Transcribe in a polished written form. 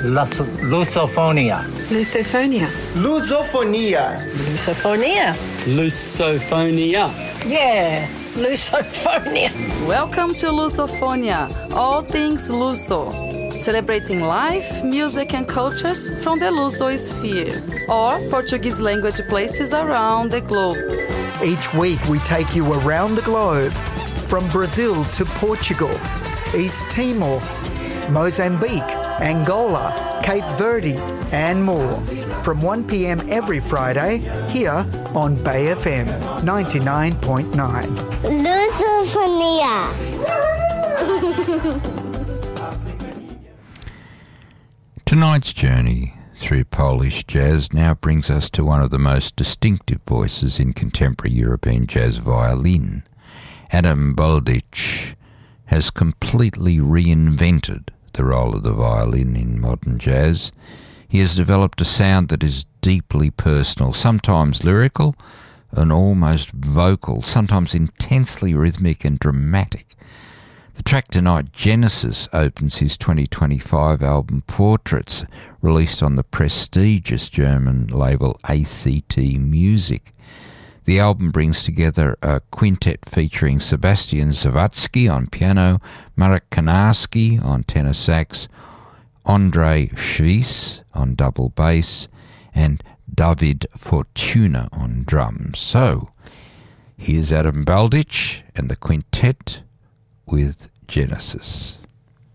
Lusophonia. Lusophonia. Lusophonia. Lusophonia. Lusophonia. Yeah, Lusophonia. Welcome to Lusophonia, all things Luso, celebrating life, music and cultures from the Lusosphere, or Portuguese language places around the globe. Each week we take you around the globe, from Brazil to Portugal, East Timor, Mozambique, Angola, Cape Verde and more. From 1 p.m. every Friday here on Bay FM 99.9. Lusophonia. Tonight's journey through Polish jazz now brings us to one of the most distinctive voices in contemporary European jazz violin. Adam Baldich has completely reinvented the role of the violin in modern jazz. He has developed a sound that is deeply personal, sometimes lyrical and almost vocal, sometimes intensely rhythmic and dramatic. The track tonight, Genesis, opens his 2025 album Portraits, released on the prestigious German label ACT Music. The album brings together a quintet featuring Sebastian Zawadzki on piano, Marek Kanarski on tenor sax, Andrei Schwiess on double bass, and David Fortuna on drums. So, here's Adam Baldich and the quintet with Genesis.